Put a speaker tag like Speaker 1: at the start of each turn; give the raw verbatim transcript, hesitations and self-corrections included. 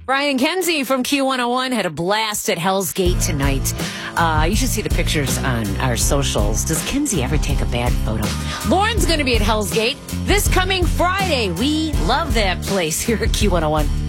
Speaker 1: Brian Kenzie from Q one oh one had a blast at Hell's Gate tonight. Uh, you should see the pictures on our socials. Does Kenzie ever take a bad photo? Lauren's going to be at Hell's Gate this coming Friday. We love that place here at Q one oh one.